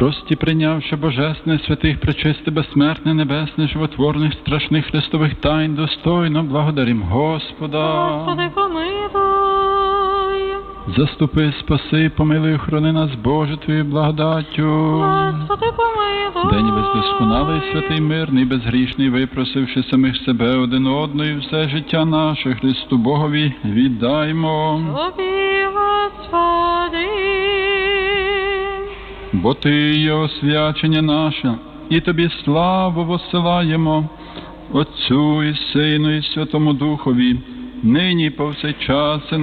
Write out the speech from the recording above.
Прості прийнявши божественне, святих, пречисте, безсмертне, небесне, животворних, страшних хрестових тайн, достойно благодарим Господа. Господи, помилуй. Заступи, спаси, помилуй, хрони нас, Боже, Твоєю благодаттю. Господи, помилуй. День бездосконалий, святий, мирний, безгрішний, випросивши самих себе один одного і все життя наше Христу Богові віддаймо. Тобі, Господи. Бо Ти є освячення наше, і Тобі славу воссилаємо, Отцю і Сину і Святому Духові, нині і повсякчас і